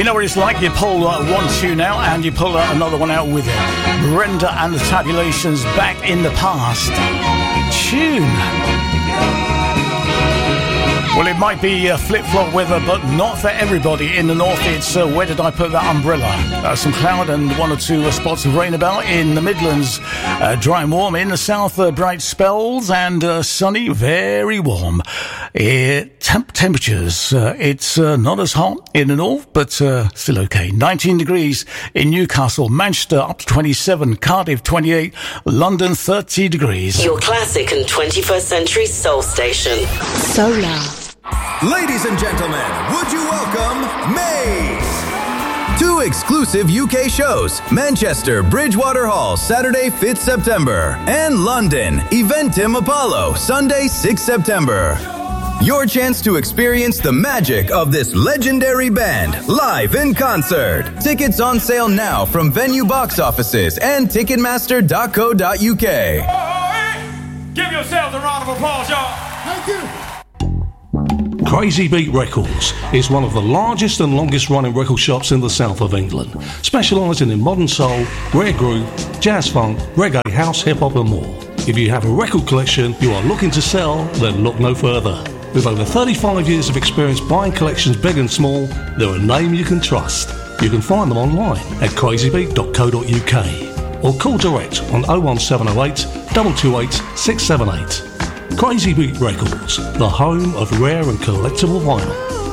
You know what it's like? You pull one tune out and you pull another one out with it. Brenda and the Tabulations, Back in the Past. Tune. Well, it might be flip-flop weather, but not for everybody. In the north, it's where did I put that umbrella? Some cloud and one or two spots of rain about. In the Midlands, dry and warm. In the south, bright spells and sunny, very warm. Temperatures, it's not as hot in the north, but still okay. 19 degrees in Newcastle, Manchester up to 27, Cardiff 28, London 30 degrees. Your classic and 21st century soul station. Solar. Ladies and gentlemen, would you welcome Maze? 2 exclusive UK shows, Manchester, Bridgewater Hall, Saturday, 5th September, and London, Eventim Apollo, Sunday, 6th September. Your chance to experience the magic of this legendary band live in concert. Tickets on sale now from venue box offices and Ticketmaster.co.uk. Give yourselves a round of applause, y'all. Thank you. Crazy Beat Records is one of the largest and longest running record shops in the south of England, specialising in modern soul, rare groove, jazz funk, reggae, house, hip-hop and more. If you have a record collection you are looking to sell, then look no further. With over 35 years of experience buying collections big and small, they're a name you can trust. You can find them online at crazybeat.co.uk or call direct on 01708 228 678. Crazy Beat Records, the home of rare and collectible vinyl.